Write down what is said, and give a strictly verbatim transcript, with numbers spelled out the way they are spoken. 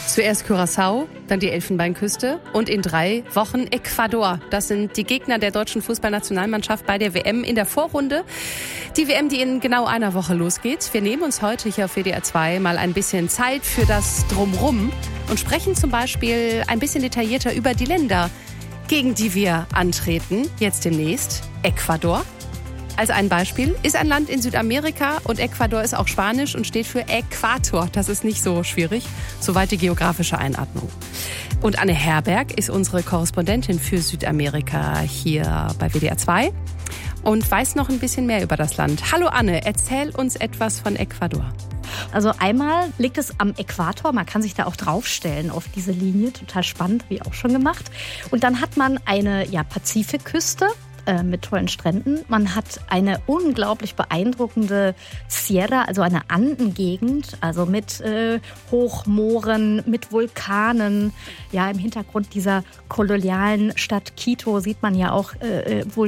Zuerst Curaçao, dann die Elfenbeinküste und in drei Wochen Ecuador. Das sind die Gegner der deutschen Fußballnationalmannschaft bei der W M in der Vorrunde. Die W M, die in genau einer Woche losgeht. Wir nehmen uns heute hier auf W D R zwei mal ein bisschen Zeit für das Drumrum und sprechen zum Beispiel ein bisschen detaillierter über die Länder, gegen die wir antreten. Jetzt demnächst Ecuador. Als ein Beispiel ist ein Land in Südamerika und Ecuador ist auch Spanisch und steht für Äquator. Das ist nicht so schwierig, soweit die geografische Einordnung. Und Anne Herberg ist unsere Korrespondentin für Südamerika hier bei W D R zwei und weiß noch ein bisschen mehr über das Land. Hallo Anne, erzähl uns etwas von Ecuador. Also einmal liegt es am Äquator, man kann sich da auch draufstellen auf diese Linie, total spannend, wie auch schon gemacht. Und dann hat man eine ja, Pazifikküste mit tollen Stränden. Man hat eine unglaublich beeindruckende Sierra, also eine Andengegend, also mit äh, Hochmooren, mit Vulkanen. Ja, im Hintergrund dieser kolonialen Stadt Quito sieht man ja auch äh,